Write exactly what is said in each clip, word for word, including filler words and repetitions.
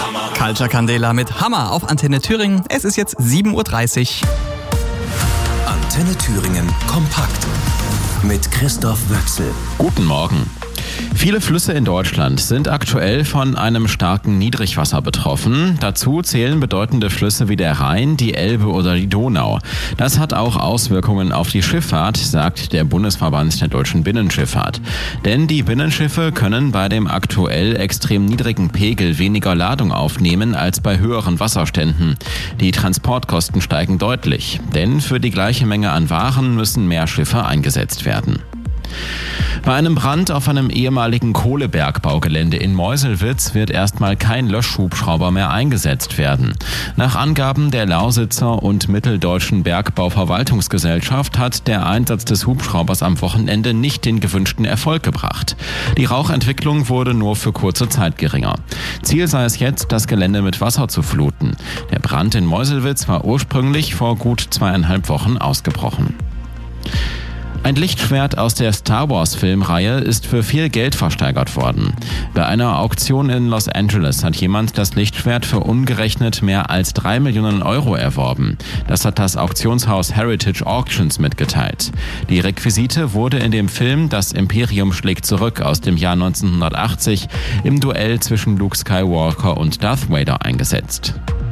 Culture Candela mit Hammer auf Antenne Thüringen. Es ist jetzt sieben Uhr dreißig. Antenne Thüringen kompakt mit Christoph Wöchsel. Guten Morgen. Viele Flüsse in Deutschland sind aktuell von einem starken Niedrigwasser betroffen. Dazu zählen bedeutende Flüsse wie der Rhein, die Elbe oder die Donau. Das hat auch Auswirkungen auf die Schifffahrt, sagt der Bundesverband der deutschen Binnenschifffahrt. Denn die Binnenschiffe können bei dem aktuell extrem niedrigen Pegel weniger Ladung aufnehmen als bei höheren Wasserständen. Die Transportkosten steigen deutlich, denn für die gleiche Menge an Waren müssen mehr Schiffe eingesetzt werden. Bei einem Brand auf einem ehemaligen Kohlebergbaugelände in Meuselwitz wird erstmal kein Löschhubschrauber mehr eingesetzt werden. Nach Angaben der Lausitzer und Mitteldeutschen Bergbauverwaltungsgesellschaft hat der Einsatz des Hubschraubers am Wochenende nicht den gewünschten Erfolg gebracht. Die Rauchentwicklung wurde nur für kurze Zeit geringer. Ziel sei es jetzt, das Gelände mit Wasser zu fluten. Der Brand in Meuselwitz war ursprünglich vor gut zweieinhalb Wochen ausgebrochen. Ein Lichtschwert aus der Star Wars Filmreihe ist für viel Geld versteigert worden. Bei einer Auktion in Los Angeles hat jemand das Lichtschwert für umgerechnet mehr als drei Millionen Euro erworben. Das hat das Auktionshaus Heritage Auctions mitgeteilt. Die Requisite wurde in dem Film Das Imperium schlägt zurück aus dem Jahr neunzehnhundertachtzig im Duell zwischen Luke Skywalker und Darth Vader eingesetzt.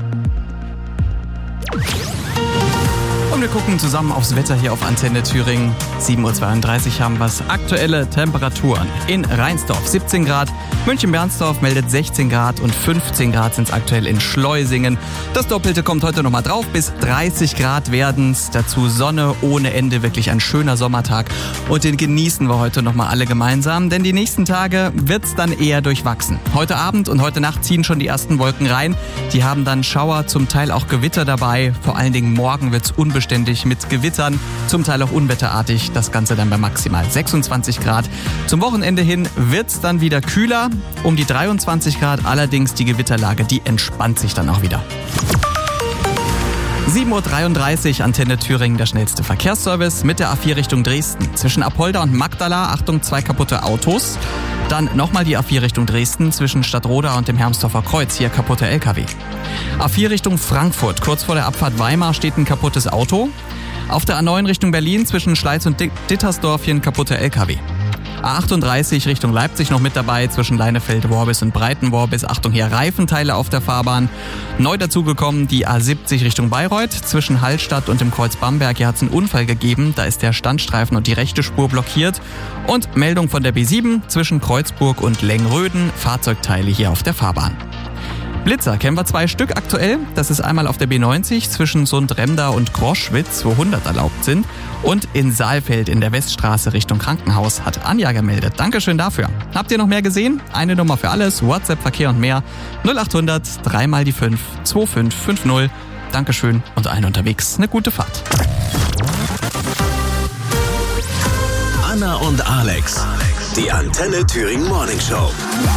Und wir gucken zusammen aufs Wetter hier auf Antenne Thüringen. sieben Uhr zweiunddreißig haben wir aktuelle Temperaturen. In Rheinsdorf siebzehn Grad, München-Bernsdorf meldet sechzehn Grad und fünfzehn Grad sind es aktuell in Schleusingen. Das Doppelte kommt heute nochmal drauf, bis dreißig Grad werden's. Dazu Sonne ohne Ende, wirklich ein schöner Sommertag. Und den genießen wir heute nochmal alle gemeinsam, denn die nächsten Tage wird's dann eher durchwachsen. Heute Abend und heute Nacht ziehen schon die ersten Wolken rein. Die haben dann Schauer, zum Teil auch Gewitter dabei. Vor allen Dingen morgen wird's unbeständig mit Gewittern, zum Teil auch unwetterartig, das Ganze dann bei maximal sechsundzwanzig Grad. Zum Wochenende hin wird's dann wieder kühler, um die dreiundzwanzig Grad, allerdings die Gewitterlage, die entspannt sich dann auch wieder. sieben Uhr dreiunddreißig, Antenne Thüringen, der schnellste Verkehrsservice mit der A vier Richtung Dresden. Zwischen Apolda und Magdala, Achtung, zwei kaputte Autos. Dann nochmal die A vier Richtung Dresden zwischen Stadtroda und dem Hermsdorfer Kreuz, hier kaputte L K W. A vier Richtung Frankfurt, kurz vor der Abfahrt Weimar steht ein kaputtes Auto. Auf der A neun Richtung Berlin zwischen Schleiz und Dittersdorf hier ein kaputter L K W. A achtunddreißig Richtung Leipzig noch mit dabei, zwischen Leinefelde, Worbis und Breitenworbis. Achtung, hier Reifenteile auf der Fahrbahn. Neu dazugekommen die A siebzig Richtung Bayreuth, zwischen Hallstatt und dem Kreuz Bamberg. Hier hat es einen Unfall gegeben, da ist der Standstreifen und die rechte Spur blockiert. Und Meldung von der B sieben, zwischen Kreuzburg und Lengröden, Fahrzeugteile hier auf der Fahrbahn. Blitzer kennen wir zwei Stück aktuell. Das ist einmal auf der B neunzig zwischen Sundremda und Groschwitz, wo hundert erlaubt sind. Und in Saalfeld in der Weststraße Richtung Krankenhaus hat Anja gemeldet. Dankeschön dafür. Habt ihr noch mehr gesehen? Eine Nummer für alles, WhatsApp, Verkehr und mehr. null achthundert, drei mal die fünf, zwei fünf fünf null. Dankeschön und allen unterwegs eine gute Fahrt. Anna und Alex, die Antenne Thüringen Morning Show.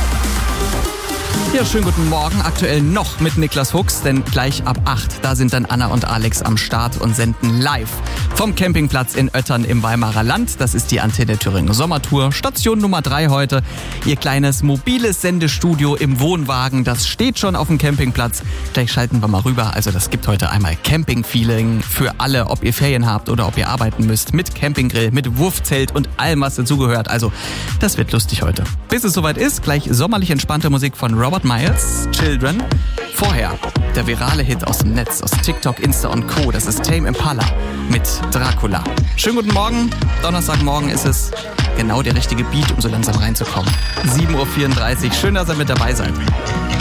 Ja, schönen guten Morgen. Aktuell noch mit Niklas Fuchs, denn gleich ab acht, da sind dann Anna und Alex am Start und senden live vom Campingplatz in Öttern im Weimarer Land. Das ist die Antenne Thüringen Sommertour. Station Nummer drei heute. Ihr kleines mobiles Sendestudio im Wohnwagen, das steht schon auf dem Campingplatz. Gleich schalten wir mal rüber. Also das gibt heute einmal Camping-Feeling für alle, ob ihr Ferien habt oder ob ihr arbeiten müsst. Mit Campinggrill, mit Wurfzelt und allem, was dazugehört. Also das wird lustig heute. Bis es soweit ist, gleich sommerlich entspannte Musik von Robert Miles, Children. Vorher der virale Hit aus dem Netz, aus TikTok, Insta und Co. Das ist Tame Impala mit Dracula. Schönen guten Morgen. Donnerstagmorgen ist es genau der richtige Beat, um so langsam reinzukommen. sieben Uhr vierunddreißig. Schön, dass ihr mit dabei seid.